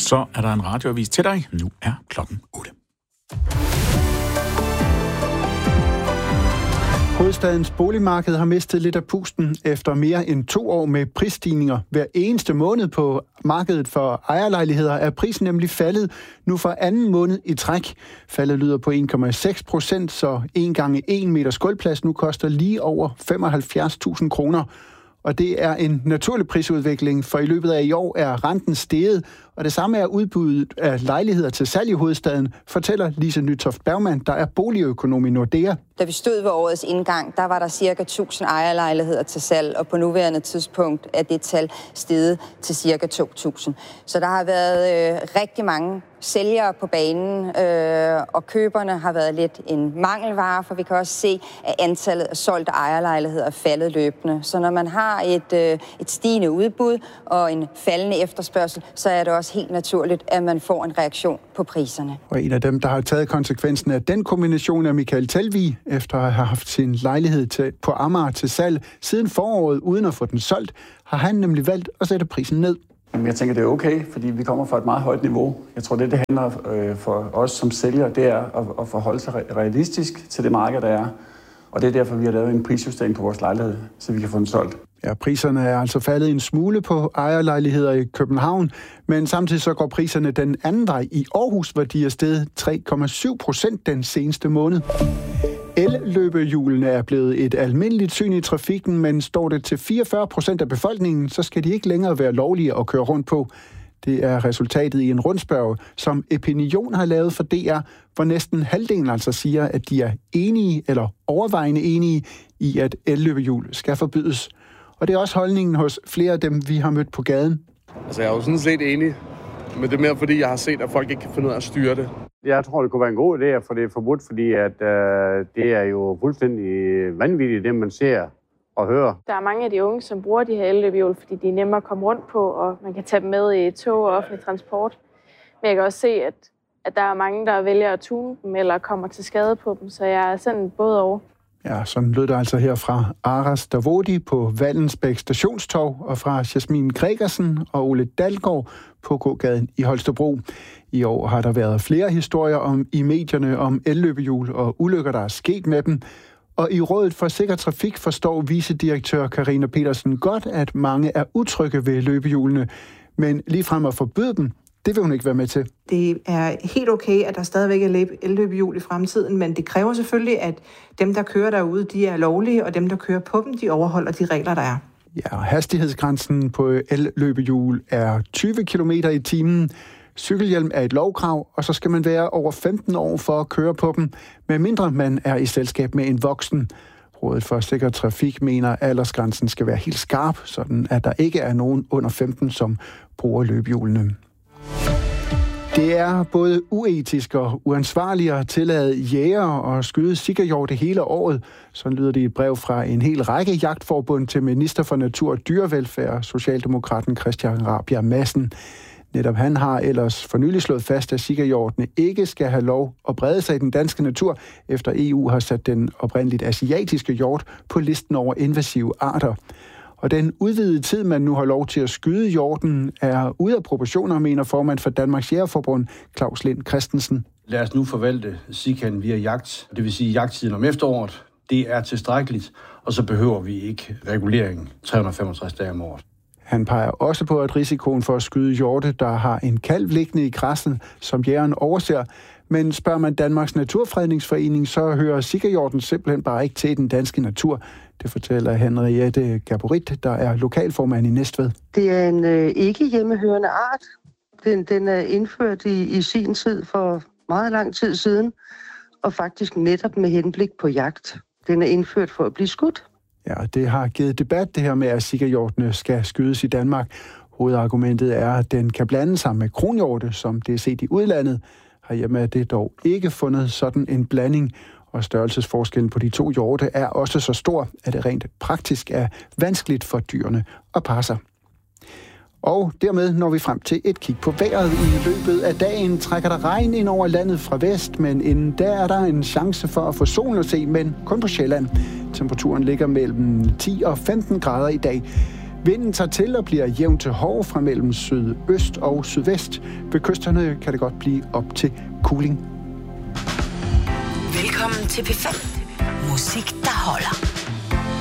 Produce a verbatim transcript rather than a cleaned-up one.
Så er der en radioavis til dig. Nu er klokken otte. Hovedstadens boligmarked har mistet lidt af pusten efter mere end to år med prisstigninger. Hver eneste måned på markedet for ejerlejligheder er prisen nemlig faldet nu for anden måned i træk. Faldet lyder på en komma seks procent, så en gange en meters gulvplads nu koster lige over femoghalvfjerds tusind kroner. Og det er en naturlig prisudvikling, for i løbet af i år er renten steget, og det samme er udbuddet af lejligheder til salg i hovedstaden, fortæller Lise Nytoft Bergmann, der er boligøkonom i Nordea. Da vi stod ved årets indgang, der var der cirka tusind ejerlejligheder til salg, og på nuværende tidspunkt er det tal steget til cirka to tusind. Så der har været øh, rigtig mange sælgere på banen, øh, og køberne har været lidt en mangelvare, for vi kan også se, at antallet af solgte ejerlejligheder er faldet løbende. Så når man har et, øh, et stigende udbud og en faldende efterspørgsel, så er det også helt naturligt, at man får en reaktion på priserne. Og en af dem, der har taget konsekvensen af den kombination, er Michael Telvig, efter at have haft sin lejlighed til, på Amager til salg siden foråret uden at få den solgt, har han nemlig valgt at sætte prisen ned. Jeg tænker, det er okay, fordi vi kommer fra et meget højt niveau. Jeg tror, det, det handler øh, for os som sælgere, det er at, at forholde sig realistisk til det marked, der er. Og det er derfor, vi har lavet en prisjustering på vores lejlighed, så vi kan få den solgt. Ja, priserne er altså faldet en smule på ejerlejligheder i København, men samtidig så går priserne den anden vej i Aarhus, hvor de er steget tre komma syv procent den seneste måned. El-løbehjulene er blevet et almindeligt syn i trafikken, men står det til fireogfyrre procent af befolkningen, så skal de ikke længere være lovlige at køre rundt på. Det er resultatet i en rundspørge, som Epinion har lavet for D R, hvor næsten halvdelen altså siger, at de er enige eller overvejende enige i, at el-løbehjul skal forbydes. Og det er også holdningen hos flere af dem, vi har mødt på gaden. Altså, jeg er jo sådan set enig, men det er mere fordi, jeg har set, at folk ikke kan finde ud af at styre det. Jeg tror, det kunne være en god idé at få det forbudt, fordi at, øh, det er jo fuldstændig vanvittigt, det man ser og hører. Der er mange af de unge, som bruger de her elløbehjul, fordi de er nemmere at komme rundt på, og man kan tage dem med i tog og offentlig transport. Men jeg kan også se, at, at der er mange, der vælger at tune dem eller kommer til skade på dem, så jeg er sådan både over. Ja, sådan lød det altså her fra Aras Davodi på Vallensbæk Stationstorv og fra Jasmin Gregersen og Ole Dalgaard på gågaden i Holstebro. I år har der været flere historier om i medierne om elløbehjul og ulykker, der er sket med dem. Og i Rådet for Sikker Trafik forstår vicedirektør Karina Petersen godt, at mange er utrygge ved løbehjulene, men ligefrem at forbyde dem, det vil hun ikke være med til. Det er helt okay, at der stadigvæk er elløbehjul i fremtiden, men det kræver selvfølgelig, at dem, der kører derude, de er lovlige, og dem, der kører på dem, de overholder de regler, der er. Ja, hastighedsgrænsen på elløbehjul er tyve kilometer i timen. Cykelhjelm er et lovkrav, og så skal man være over femten år for at køre på dem, medmindre man er i selskab med en voksen. Rådet for Sikker Trafik mener, at aldersgrænsen skal være helt skarp, sådan at der ikke er nogen under femten, som bruger løbehjulene. Det er både uetisk og uansvarligt at tillade jæger og skyde sikkerhjorte hele året. Sådan lyder det i et brev fra en hel række jagtforbund til minister for natur og dyrevelfærd, Socialdemokraten Christian Rabjerg Madsen. Netop han har ellers for nylig slået fast, at sikkerhjortene ikke skal have lov at brede sig i den danske natur, efter E U har sat den oprindeligt asiatiske hjort på listen over invasive arter. Og den udvidede tid, man nu har lov til at skyde hjorten, er ude af proportioner, mener formand for Danmarks Jægerforbund, Claus Lind Christensen. Lad os nu forvalte sikaen via jagt, det vil sige jagttiden om efteråret. Det er tilstrækkeligt, og så behøver vi ikke regulering tre hundrede og femogtres dage om året. Han peger også på, at risikoen for at skyde hjorte, der har en kalv liggende i græsset, som jægeren overser. Men spørger man Danmarks Naturfredningsforening, så hører sikkerhjorten simpelthen bare ikke til den danske natur. Det fortæller Henriette Gaborit, der er lokalformand i Næstved. Det er en øh, ikke hjemmehørende art. Den, den er indført i, i sin tid for meget lang tid siden, og faktisk netop med henblik på jagt. Den er indført for at blive skudt. Ja, det har givet debat, det her med, at sikkerhjortene skal skydes i Danmark. Hovedargumentet er, at den kan blande sig med kronhjorte, som det er set i udlandet. Herhjemme er det dog ikke fundet sådan en blanding, og størrelsesforskellen på de to hjorte er også så stor, at det rent praktisk er vanskeligt for dyrene at parre sig. Og dermed når vi frem til et kig på vejret. I løbet af dagen trækker der regn ind over landet fra vest, men inden der er der en chance for at få solen at se, men kun på Sjælland. Temperaturen ligger mellem ti og femten grader i dag. Vinden tager til og bliver jævnt til hård fra mellem sydøst og sydvest. Ved kysterne kan det godt blive op til kuling. Velkommen til P fem. Musik, der holder.